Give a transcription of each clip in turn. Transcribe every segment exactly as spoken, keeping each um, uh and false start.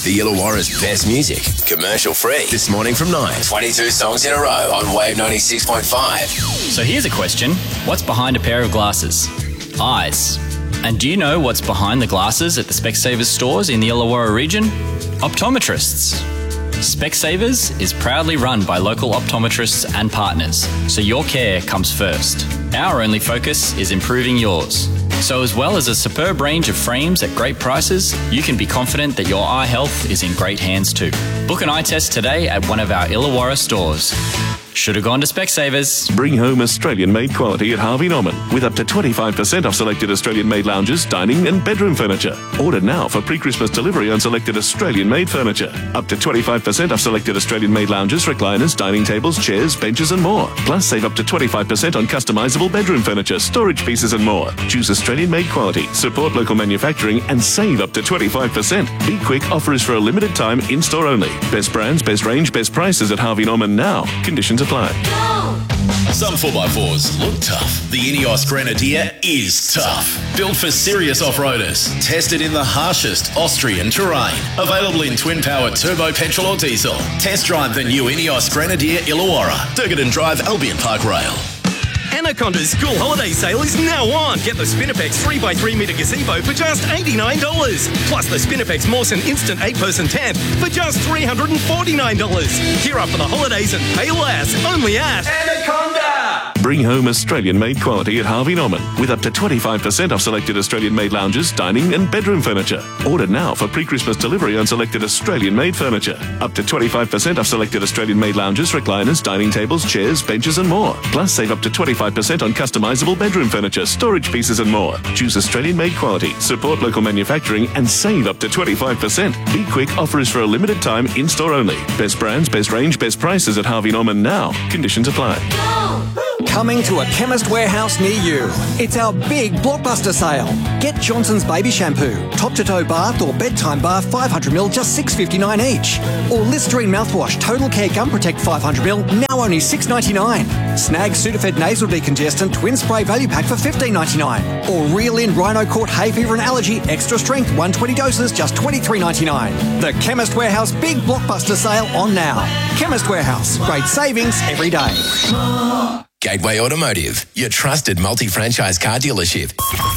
The Illawarra's best music, commercial free. This morning from nine. twenty-two songs in a row on Wave ninety-six point five. So here's a question. What's behind a pair of glasses? Eyes. And do you know what's behind the glasses at the Specsavers stores in the Illawarra region? Optometrists. Specsavers is proudly run by local optometrists and partners, so your care comes first. Our only focus is improving yours. So as well as a superb range of frames at great prices, you can be confident that your eye health is in great hands too. Book an eye test today at one of our Illawarra stores. Should have gone to Specsavers. Bring home Australian-made quality at Harvey Norman with up to twenty-five percent off selected Australian-made lounges, dining and bedroom furniture. Order now for pre-Christmas delivery on selected Australian-made furniture. Up to twenty-five percent off selected Australian-made lounges, recliners, dining tables, chairs, benches and more. Plus save up to twenty-five percent on customisable bedroom furniture, storage pieces and more. Choose Australian-made quality, support local manufacturing and save up to twenty-five percent. Be quick, offer is for a limited time, in-store only. Best brands, best range, best prices at Harvey Norman now. Conditions apply. Some four by fours look tough. The Ineos Grenadier is tough. Built for serious off-roaders. Tested in the harshest Austrian terrain. Available in twin-powered turbo petrol or diesel. Test drive the new Ineos Grenadier Illawarra. Durgadon Drive, Albion Park Rail. Anaconda's school holiday sale is now on. Get the Spinnapex three by three metre gazebo for just eighty-nine dollars. Plus the Spinnapex Mawson Instant eight person tent for just three hundred forty-nine dollars. Gear up for the holidays and pay less. Only at Anaconda. Bring home Australian-made quality at Harvey Norman with up to twenty-five percent off selected Australian-made lounges, dining and bedroom furniture. Order now for pre-Christmas delivery on selected Australian-made furniture. Up to twenty-five percent off selected Australian-made lounges, recliners, dining tables, chairs, benches and more. Plus save up to twenty-five percent on customisable bedroom furniture, storage pieces and more. Choose Australian-made quality, support local manufacturing and save up to twenty-five percent. Be quick, offer is for a limited time, in-store only. Best brands, best range, best prices at Harvey Norman now. Conditions apply. Coming to a Chemist Warehouse near you. It's our big blockbuster sale. Get Johnson's Baby Shampoo, top-to-toe bath or bedtime bath five hundred milliliters, just six dollars fifty-nine each. Or Listerine mouthwash, Total Care Gum Protect five hundred milliliters, now only six dollars ninety-nine. Snag Sudafed Nasal Decongestant Twin Spray Value Pack for fifteen dollars ninety-nine. Or Reel In Rhino Court Hay Fever and Allergy Extra Strength one hundred twenty doses, just twenty-three dollars ninety-nine. The Chemist Warehouse big blockbuster sale on now. Chemist Warehouse, great savings every day. Gateway Automotive, your trusted multi-franchise car dealership.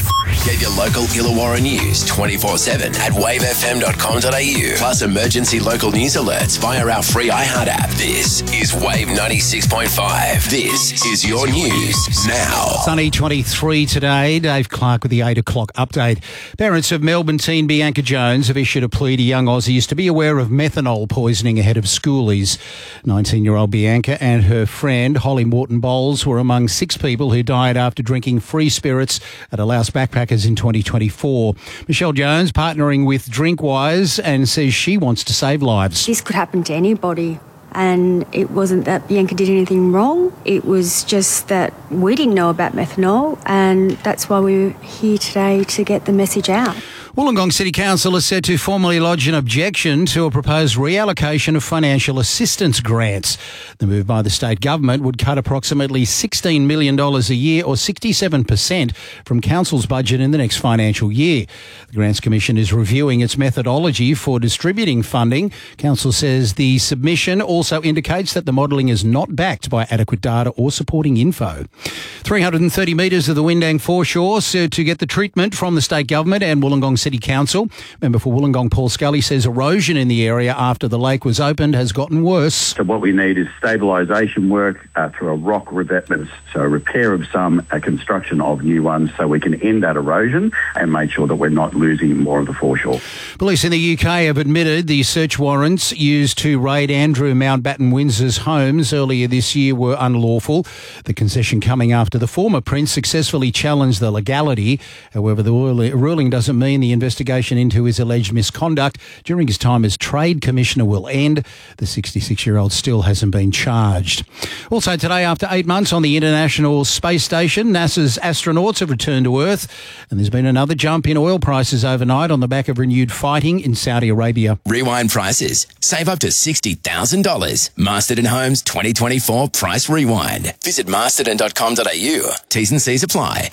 Get your local Illawarra news twenty-four seven at wave f m dot com dot a u. Plus emergency local news alerts via our free iHeart app. This is Wave ninety-six point five. This is your news now. Sunny twenty-three today. Dave Clark with the eight o'clock update. Parents of Melbourne teen Bianca Jones have issued a plea to young Aussies to be aware of methanol poisoning ahead of schoolies. nineteen-year-old Bianca and her friend Holly Morton Bowles were among six people who died after drinking free spirits at a Laos backpackers in twenty twenty-four. Michelle Jones partnering with Drinkwise and says she wants to save lives. This could happen to anybody, and it wasn't that Bianca did anything wrong. It was just that we didn't know about methanol, and that's why we're here today to get the message out. Wollongong City Council is set to formally lodge an objection to a proposed reallocation of financial assistance grants. The move by the state government would cut approximately sixteen million dollars a year or sixty-seven percent from council's budget in the next financial year. The Grants Commission is reviewing its methodology for distributing funding. Council says the submission also indicates that the modelling is not backed by adequate data or supporting info. three hundred thirty metres of the Windang foreshore so to get the treatment from the state government and Wollongong City Council. Member for Wollongong Paul Scully says erosion in the area after the lake was opened has gotten worse. So what we need is stabilisation work uh, through a rock revetment, so repair of some, a construction of new ones so we can end that erosion and make sure that we're not losing more of the foreshore. Police in the U K have admitted the search warrants used to raid Andrew Mountbatten Windsor's homes earlier this year were unlawful. The concession coming after the former prince successfully challenged the legality. However, the ruling doesn't mean the investigation into his alleged misconduct during his time as Trade Commissioner will end. The sixty-six-year-old still hasn't been charged. Also today, after eight months on the International Space Station, NASA's astronauts have returned to Earth, and there's been another jump in oil prices overnight on the back of renewed fighting in Saudi Arabia. Rewind prices. Save up to sixty thousand dollars. Masterton Homes twenty twenty-four Price Rewind. Visit masterton dot com dot a u. T's and C's apply.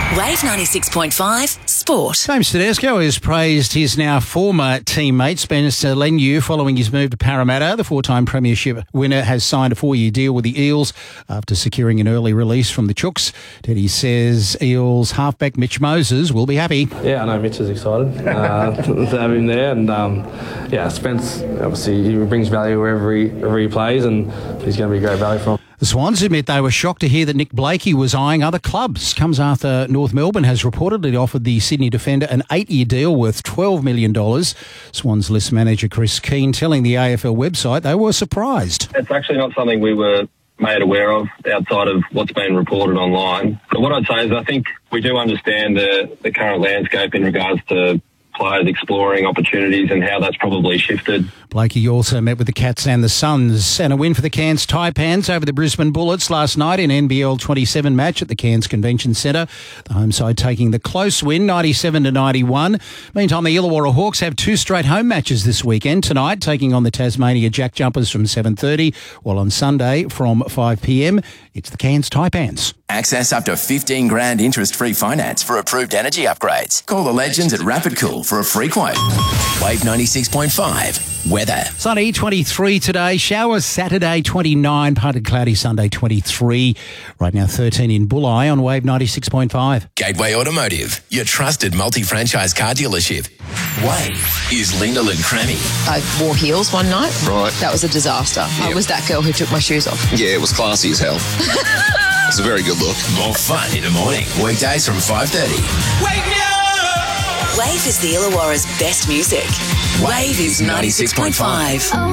Wave ninety-six point five Sport. James Tedesco has praised his now former teammate Spencer Leniu following his move to Parramatta. The four-time premiership winner has signed a four-year deal with the Eels after securing an early release from the Chooks. Teddy says Eels halfback Mitch Moses will be happy. Yeah, I know Mitch is excited uh, to have him there, and um, yeah, Spence obviously he brings value wherever he, wherever he plays, and he's going to be great value for him. The Swans admit they were shocked to hear that Nick Blakey was eyeing other clubs. Comes after North Melbourne has reportedly offered the Sydney defender an eight-year deal worth twelve million dollars. Swans list manager Chris Keane telling the A F L website they were surprised. It's actually not something we were made aware of outside of what's been reported online. But what I'd say is I think we do understand the, the current landscape in regards to players exploring opportunities and how that's probably shifted. Blakey also met with the Cats and the Suns, and a win for the Cairns Taipans over the Brisbane Bullets last night in N B L twenty-seven match at the Cairns Convention Centre. The home side taking the close win, ninety-seven to ninety-one. Meantime, the Illawarra Hawks have two straight home matches this weekend. Tonight, taking on the Tasmania Jack Jumpers from seven thirty, while on Sunday from five p.m, it's the Cairns Taipans. Access up to fifteen grand interest-free finance for approved energy upgrades. Call the legends at Rapid Cool for a free quote. Wave ninety-six point five. Weather. Sunny, twenty-three today. Showers Saturday, twenty-nine. Partly cloudy Sunday, twenty-three. Right now, thirteen in Bulli on Wave ninety-six point five. Gateway Automotive, your trusted multi-franchise car dealership. Wave is Linda and Crammy. I wore heels one night. Right. That was a disaster. Yep. I was that girl who took my shoes off. Yeah, it was classy as hell. It's a very good look. More fun in the morning. Weekdays from five thirty. Wake me up! Wave is the Illawarra's best music. Wave is ninety-six point five.